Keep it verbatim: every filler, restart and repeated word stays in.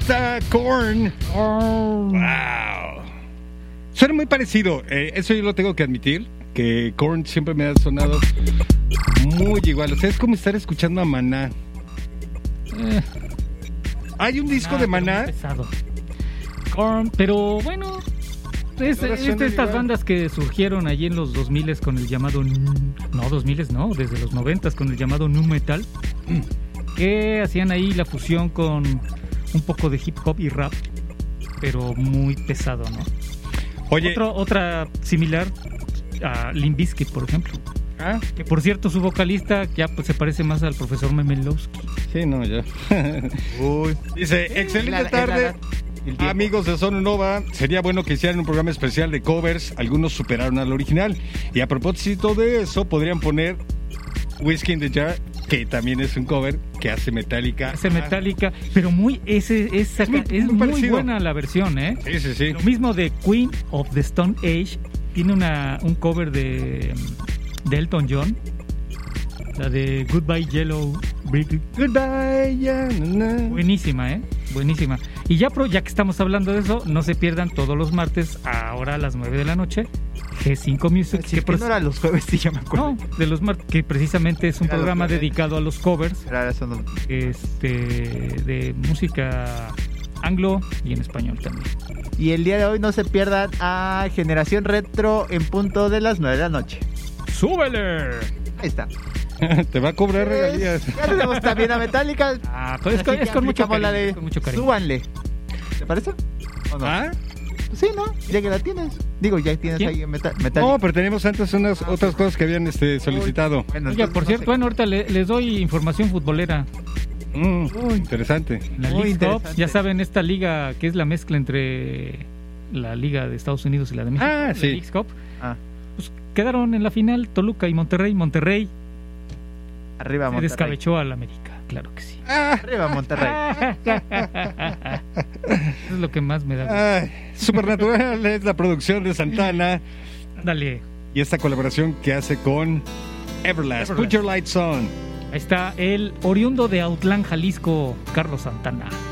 está Korn. Oh. Wow. Suena muy parecido. Eh, eso yo lo tengo que admitir. Que Korn siempre me ha sonado muy igual. O sea, es como estar escuchando a Maná. Eh, Hay un disco Maná, de Maná. pero muy pesado. Korn, pero bueno, es, Todas es suenan de estas igual. bandas que surgieron allí en los dos mil con el llamado, no, dos mil no, desde los noventa con el llamado nu metal, que hacían ahí la fusión con un poco de hip hop y rap, pero muy pesado, ¿no? Oye, Otro, otra similar a Limp Bizkit, por ejemplo. ah, Que por cierto, su vocalista ya pues, se parece más al profesor Memelowski. sí, no, ya. Uy. Dice, excelente La- la- tarde. la- el tiempo. Amigos de Zona Nova, sería bueno que hicieran un programa especial de covers. Algunos superaron al original. Y a propósito de eso, podrían poner Whiskey in the Jar, que también es un cover que hace Metallica. Hace Metallica, pero muy ese esa Es muy- es muy muy, parecido. buena la versión, ¿eh? Sí, sí, sí. Lo mismo de Queen of the Stone Age, tiene una un cover de, de Elton John, la de Goodbye Yellow Brick. Goodbye, ya, na, na. Buenísima, ¿eh? Buenísima. Y ya, pro, ya que estamos hablando de eso, no se pierdan todos los martes, ahora a las nueve de la noche, G cinco Music. Sí, que que pres- no era los jueves, sí, ya me acuerdo. no, de los martes, que precisamente es un Era los programa jueves. dedicado a los covers Pero ahora son los- este, de música anglo y en español también. Y el día de hoy no se pierdan a Generación Retro en punto de las nueve de la noche. ¡Súbele! Ahí está. Te va a cobrar regalías. Ya tenemos también a Metallica. Ah, pues es, con, Así es que con mucho aplicamos cariño, la de es con mucho cariño. súbanle. ¿Te parece? ¿O no? ¿Ah? Sí, ¿no? Ya que la tienes. Digo, ya tienes ¿Quién? ahí Meta- Metallica. No, pero tenemos antes unas otras cosas que habían este, solicitado. Bueno, Oye, entonces por no cierto, sé. bueno, ahorita le- les doy información futbolera. Mm, interesante. La Muy League Cup, interesante. ya saben, esta liga que es la mezcla entre la liga de Estados Unidos y la de México, Ah, la sí. League Cup, Ah, pues quedaron en la final Toluca y Monterrey. Monterrey arriba se Monterrey. descabechó al América, claro que sí. Ah, Arriba Monterrey. Eso es lo que más me da gusto. ay, Supernatural es la producción de Santana Dale, y esta colaboración que hace con Everlast. Put Everlast. your lights on. ahí está el oriundo de Autlán, Jalisco, Carlos Santana.